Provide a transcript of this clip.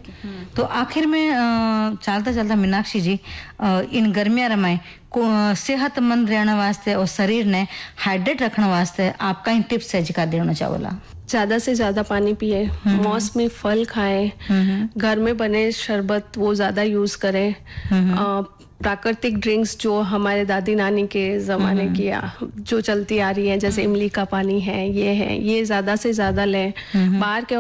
तो आखिर में चलता चलता मीनाक्षी जी, इन गर्मियां में सेहतमंद रहने वास्ते और शरीर ने हाइड्रेट रखने वास्ते आप कई टिप्स है जिका देना चाहोला? ज्यादा से ज्यादा पानी पिए, मौसमी फल खाएं, घर में बने शरबत वो ज्यादा यूज करें, प्राकृतिक ड्रिंक्स जो हमारे दादी नानी के जमाने की जो चलती आ रही है, जैसे इमली का पानी है, ये ज्यादा से ज्यादा लें। बाहर के